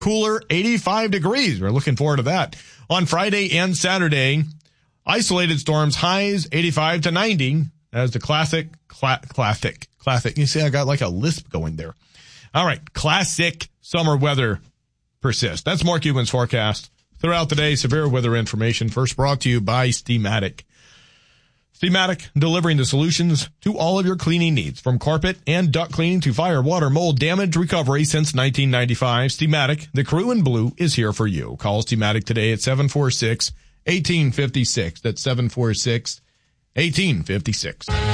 cooler 85 degrees. We're looking forward to that. On Friday and Saturday, isolated storms, highs 85 to 90 as the classic. You see, I got like a lisp going there. All right. Classic summer weather persists. That's Mark Cuban's forecast. Throughout the day, severe weather information first brought to you by Steamatic. Steamatic, delivering the solutions to all of your cleaning needs, from carpet and duct cleaning to fire, water, mold, damage recovery since 1995. Steamatic, the crew in blue, is here for you. Call Steamatic today at 746-1856. That's 746-1856.